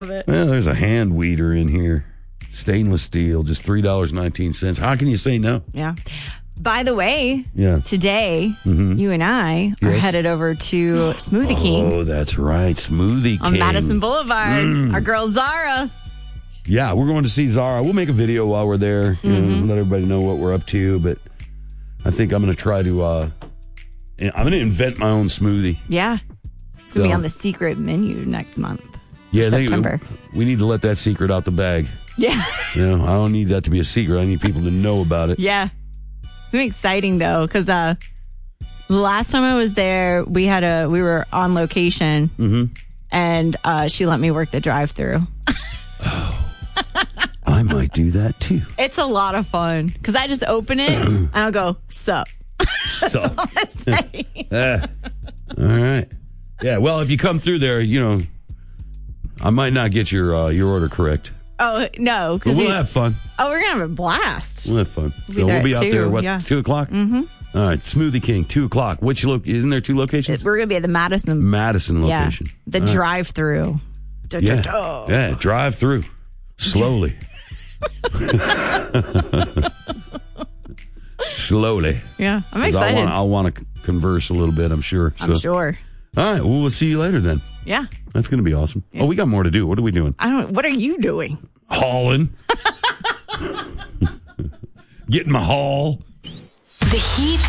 Well, there's a hand weeder in here. Stainless steel, just $3.19. How can you say no? Yeah. By the way, Yeah. today, you and I are headed over to Smoothie King. Oh, that's right. Smoothie King. On Madison Boulevard. Our girl Zara. Yeah, we're going to see Zara. We'll make a video while we're there, let everybody know what we're up to. But I think I'm going to try to, I'm going to invent my own smoothie. Yeah. It's going to be on the secret menu next month. Yeah, September. We need to let that secret out the bag. Yeah. I don't need that to be a secret. I need people to know about it. Yeah. It's going to be exciting, though, because the last time I was there, we were on location, and she let me work the drive-thru. I might do that, too. It's a lot of fun, because I just open it, and I'll go, sup. Sup. That's all I say. All right. Yeah, well, if you come through there, I might not get your order correct. Oh, no. But we'll have fun. Oh, we're going to have a blast. We'll have fun. We'll be out there, yeah. 2 o'clock? Mm-hmm. All right, Smoothie King, 2 o'clock. Isn't there 2 locations? We're going to be at the Madison location. Yeah, the drive-through. Yeah, drive through. Slowly. Slowly. Yeah, I'm excited. I'll want to converse a little bit, I'm sure. I'm sure. All right, well, we'll see you later then. Yeah. That's going to be awesome. Yeah. Oh, we got more to do. What are we doing? What are you doing? Hauling. Getting my haul. The Heat